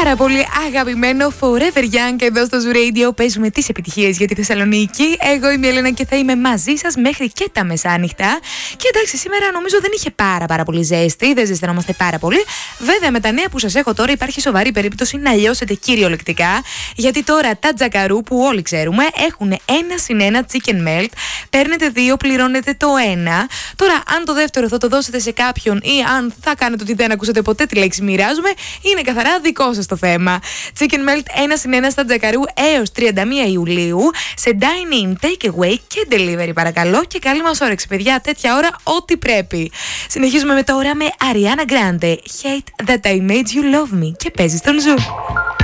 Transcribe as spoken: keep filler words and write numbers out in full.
πάρα πολύ αγαπημένο Forever Young εδώ στο Zoo Radio. Παίζουμε τις επιτυχίες για τη Θεσσαλονίκη. Εγώ είμαι η Έλενα και θα είμαι μαζί σας μέχρι και τα μεσάνυχτα. Και εντάξει, σήμερα νομίζω δεν είχε πάρα πάρα πολύ ζέστη, δεν ζεσθενόμαστε πάρα πολύ. Βέβαια, με τα νέα που σας έχω τώρα, υπάρχει σοβαρή περίπτωση να λιώσετε κυριολεκτικά. Γιατί τώρα τα τζακαρού που όλοι ξέρουμε έχουν ένα συν ένα chicken melt. Παίρνετε δύο, πληρώνετε το ένα. Τώρα, αν το δεύτερο θα το δώσετε σε κάποιον ή αν θα κάνετε ότι δεν ακούσατε ποτέ τη λέξη μοιράζομαι, είναι καθαρά δικό σας το θέμα. Chicken melt ένα συν ένα στα τζακαρού έως τριάντα μία Ιουλίου σε dine-in, take-away και delivery παρακαλώ. Και καλή μας όρεξη, παιδιά, τέτοια ώρα ό,τι πρέπει. Συνεχίζουμε με τώρα με Ariana Grande, Hate That I Made You Love Me, και παίζει στον Zoo.